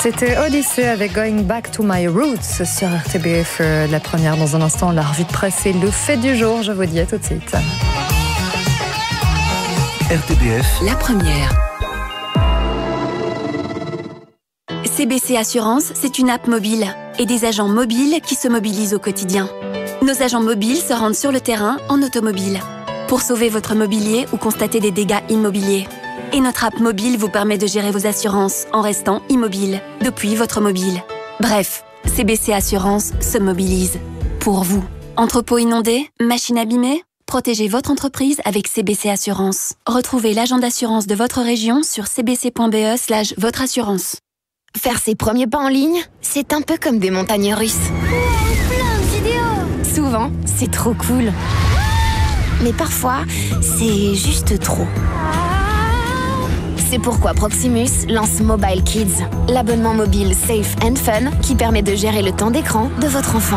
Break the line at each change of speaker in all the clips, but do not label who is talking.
C'était Odyssey avec Going Back to My Roots sur RTBF. La première dans un instant, la revue de presse et le fait du jour. Je vous dis à tout de suite.
RTBF,
la première. CBC Assurance, c'est une app mobile et des agents mobiles qui se mobilisent au quotidien. Nos agents mobiles se rendent sur le terrain en automobile pour sauver votre mobilier ou constater des dégâts immobiliers. Et notre app mobile vous permet de gérer vos assurances en restant immobile depuis votre mobile. Bref, CBC Assurance se mobilise pour vous. Entrepôt inondé, machine abîmée ? Protégez votre entreprise avec CBC Assurance. Retrouvez l'agent d'assurance de votre région sur cbc.be/votreassurance.
Faire ses premiers pas en ligne, c'est un peu comme des montagnes russes.
Plein de vidéos.
Souvent, c'est trop cool. Mais parfois, c'est juste trop. C'est pourquoi Proximus lance Mobile Kids, l'abonnement mobile safe and fun qui permet de gérer le temps d'écran de votre enfant.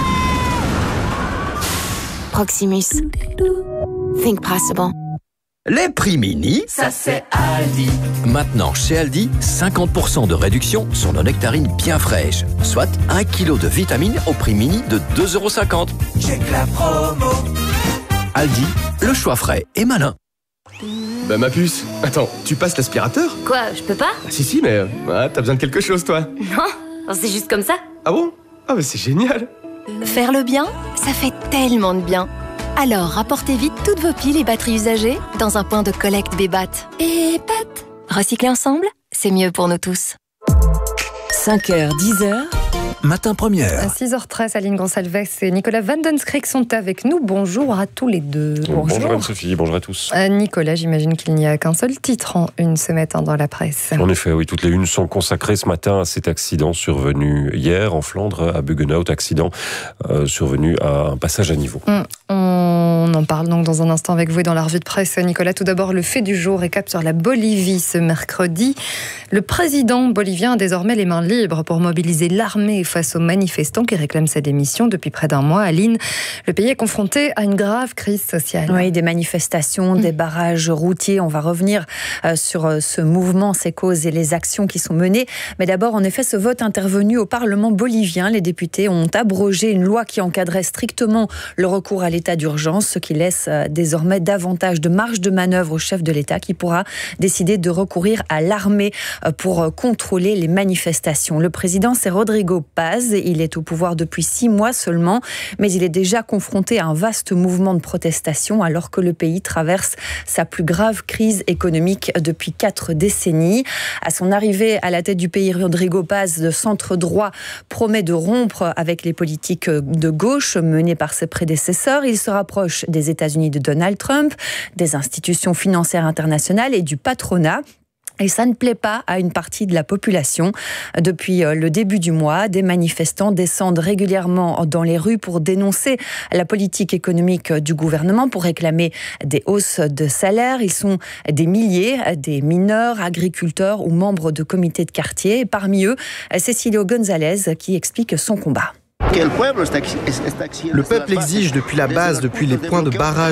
Proximus. Think possible.
les prix mini,
ça c'est Aldi.
Maintenant chez Aldi, 50% de réduction sur nos nectarines bien fraîches, soit 1 kg de vitamines au prix mini de 2,50 €.
Check la promo.
Aldi, le choix frais et malin.
Bah ma puce, attends, tu passes l'aspirateur ?
Quoi, je peux pas ?
Ah, si, mais t'as besoin de quelque chose toi.
Non, c'est juste comme ça.
Ah bon ? Ah bah c'est génial.
Faire le bien, ça fait tellement de bien. Alors rapportez vite toutes vos piles et batteries usagées dans un point de collecte Bébat. Bébat. Recycler ensemble, c'est mieux pour nous tous.
5h, 10h.
Matin première.
À 6h13, Aline Gonsalves et Nicolas Vandenskrik sont avec nous. Bonjour à tous les deux.
Bonjour Anne-Sophie, bonjour à tous.
Nicolas, j'imagine qu'il n'y a qu'un seul titre en une ce matin dans la presse.
En effet, oui, toutes les unes sont consacrées ce matin à cet accident survenu hier en Flandre, à Buggenhout, accident survenu à un passage à niveau.
On en parle donc dans un instant avec vous et dans la revue de presse. Nicolas, tout d'abord, le fait du jour et cap sur la Bolivie ce mercredi. Le président bolivien a désormais les mains libres pour mobiliser l'armée face aux manifestants qui réclament sa démission depuis près d'un mois. Aline, le pays est confronté à une grave crise sociale.
Oui, des manifestations, des barrages routiers. On va revenir sur ce mouvement, ses causes et les actions qui sont menées. Mais d'abord, en effet, ce vote intervenu au Parlement bolivien, les députés ont abrogé une loi qui encadrait strictement le recours à l'état d'urgence, ce qui laisse désormais davantage de marge de manœuvre au chef de l'État qui pourra décider de recourir à l'armée pour contrôler les manifestations. Le président, c'est Rodrigo Paz. Il est au pouvoir depuis 6 mois seulement, mais il est déjà confronté à un vaste mouvement de protestation alors que le pays traverse sa plus grave crise économique depuis 4 décennies. À son arrivée à la tête du pays, Rodrigo Paz, de centre droit, promet de rompre avec les politiques de gauche menées par ses prédécesseurs. Il se rapproche des États-Unis de Donald Trump, des institutions financières internationales et du patronat. Et ça ne plaît pas à une partie de la population. Depuis le début du mois, des manifestants descendent régulièrement dans les rues pour dénoncer la politique économique du gouvernement, pour réclamer des hausses de salaire. Ils sont des milliers, des mineurs, agriculteurs ou membres de comités de quartier. Et parmi eux, Cecilio González qui explique son combat.
Le peuple exige depuis la base, depuis les points de barrage